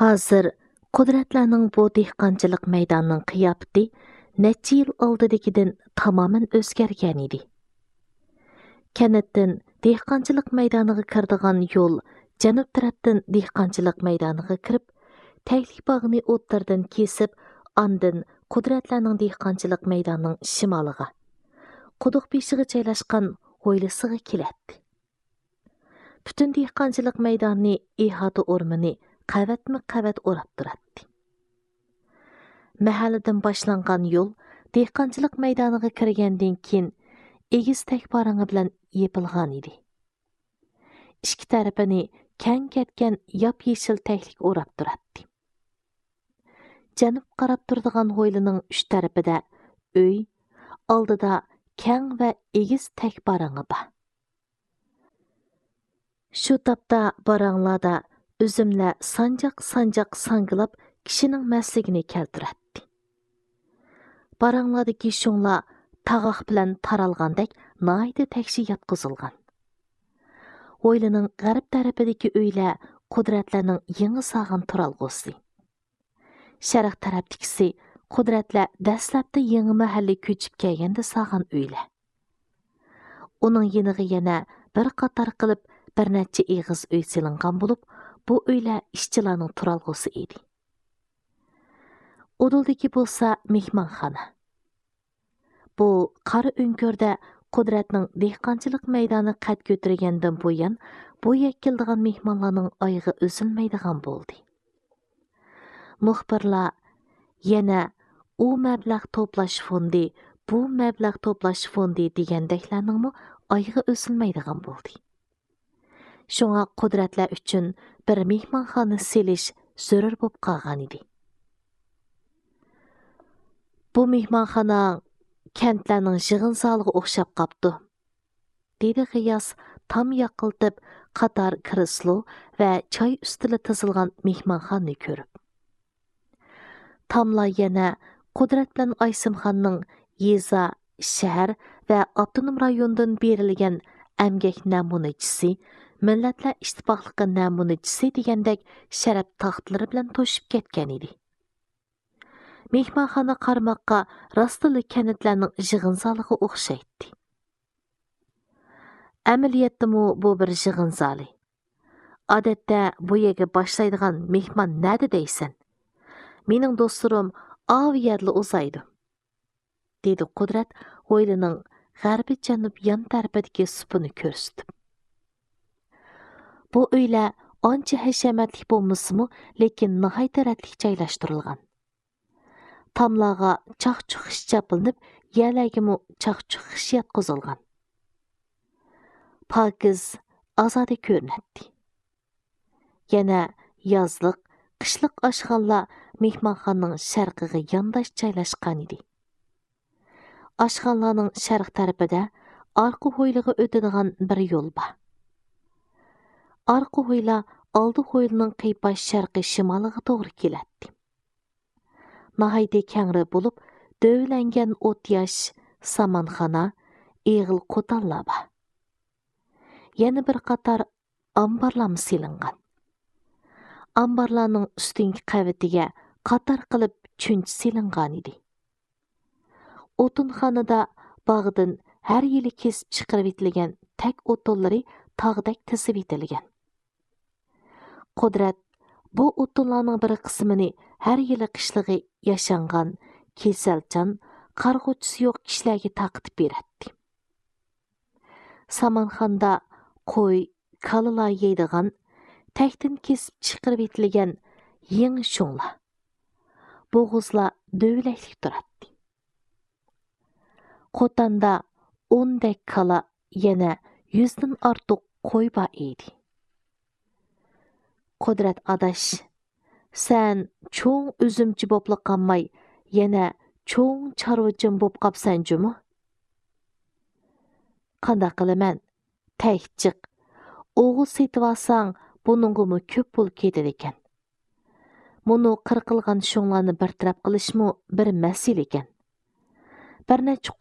Hazır Qudratlarning bu dehqonchilik maydonining qiyofati necha yil oldidagidan tamoman o'zgargan edi. Kanatdan dehqonchilik maydoniga kiradigan yo'l janub tarafdan dehqonchilik maydoniga kirib, Taylik bog'ini o'ttirdan kesib, ondan Qudratlarning dehqonchilik maydonining shimoliga, quduq beshiga joylashgan hovlisiga keladi. Butun dehqonchilik maydonini ihota o'rmini qavatma-qavat o'rab turadi. Mahalladan boshlangan yo'l dehqonchilik maydoniga kirgandan keyin egiz takborangi bilan yepilgan edi. Ikki tarafini keng ketgan yop-yeshil taklik o'rab turadi. Janub qarab turadigan hovlining uch tarafida uy, oldida keng va egiz takborangi bor. Shu tapda baranglarda üzümlər sancaq-sancaq sangılab kişinin məsligini keltirətdi. Baranglardaki şunlar tağaq bilan taralgandek naydı təkşi yatqızılgan. Hovlining g'arb tarafidagi uylar Qudratlarning yangi sağan turalg'usi. Sharq tarafdagisi Qudratlar dastlabda yangi mahalla ko'chib kelganda sağan uylar. Uning yeniga yana bir qator qilib bir necha eg'iz uy silingan bo'lib, bu uylar ishchilarning turalg'usi edi. Uduldagi bo'lsa mehmonxona. Bu qari o'ngkurda Qudratning dehqonchilik maydoni qad ko'targandan buyon bu yakildigan mehmonlarning oyog'i uzilmaydigan bo'ldi. Muxbirlar yana u mablag' to'plash fondi, bu mablag' to'plash fondi degandeklarning oyog'i uzilmaydigan bo'ldi. Şoňa Qudratlar üçün bir mehmonxona selish zarur bo'lib qolgan edi. Bu mehmonxona kentlarning yig'in zaliga o'xshab qopdi, dedi G'iyos tam yaqiltib qator kreslo va choy ustida tizilgan mehmonxonani ko'rib. Tamla yana Qudrat bilan Aysimxonning yeza, shahar va avtonom rayondan berilgan amgak namunachisi, Millatlar ittifoqligi namunachisi degandek sharaf taxtlari bilan to'shib ketgan edi. Mehmonxona qarmoqqa rostli kanatlarning yig'in zaliga o'xshaydi. Amaliyotda bu bir yig'in zali. Odatda bu yerga boshlaydigan mehmon nada deysan? Mening do'stlarim aviyadli uzaydi, dedi Qudrat hovlining g'arbiy janub yon tarafidagi supini ko'rsatib. Bu uylar ancha hashamatli bo'lmasa-mu, lekin nihoyatda ratlik joylashtirilgan. Tamlarga chaqchuqish chapilinib, yerlarga chaqchuqish yotqizilgan. Pokiz, ozoda ko'rinadi. Yana yozliq, qishliq oshxonalar mehmonxonaning sharqiga yondash joylashgan edi. Oshxonalarning sharq tarafida orqa hovliga o'tadigan bir yo'l bor. Arqa hovli oldi hovlining qiypash sharqi shimoliga to'g'ri keladi. Nahayda kengri bo'lib, dövlangan o't yosh samanxona, eg'il qo'tallar bor. Yana bir qator ambarlar silingan. Ambarlarning ustingi qavatiga qator qilib chunch silingan edi. O'tinxonada bog'dan har yili kesib chiqarib etilgan tak o'tinlari tog'dak tizib etilgan. Qudrat bu o'tinlarning bir qismini har yili qishlig'i yashangan, kesalchan, qarg'uchisi yo'q kishilarga taqitib beradi. Samanxonda qo'y, kalalar yeydigan, takdan kesib chiqarib etilgan yangi shunglar. Bo'g'izlar dövlaklik turadi. Qotanda 10 dak kala, yana 100 dan ortiq qo'y bor edi. Qudrat adash, sen cho'ng üzümchi bo'pli qolmay, yana cho'ng chorvachim bo'p qopsan-jumi? Qanday qilaman? Taychiq. O'g'il setib olsang, buningga ko'p bo'lib ketadi ekan. Buni qirqilgan shunglarni bartaraf qilishmi bir masala ekan. Bir necha